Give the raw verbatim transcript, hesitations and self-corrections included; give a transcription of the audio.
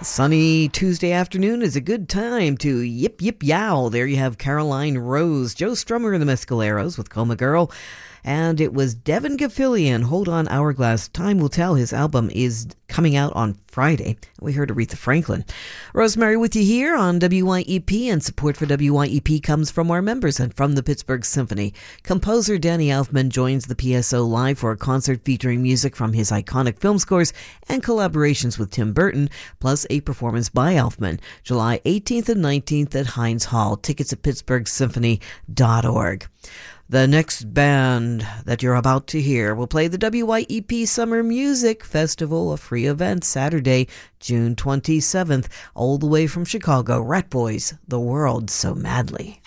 Sunny Tuesday afternoon is a good time to yip yip yow. There you have Caroline Rose, Joe Strummer and the Mescaleros with Coma Girl. And it was Devin Gilfillian, Hold On Hourglass. Time will tell. His album is coming out on Friday. We heard Aretha Franklin. Rosemary with you here on W Y E P, and support for W Y E P comes from our members and from the Pittsburgh Symphony. Composer Danny Elfman joins the P S O live for a concert featuring music from his iconic film scores and collaborations with Tim Burton, plus a performance by Elfman, July eighteenth and nineteenth at Heinz Hall. Tickets at pittsburgh symphony dot org. The next band that you're about to hear will play the W Y E P Summer Music Festival, a free event, Saturday, June twenty-seventh, all the way from Chicago. Rat Boys, The World So Madly.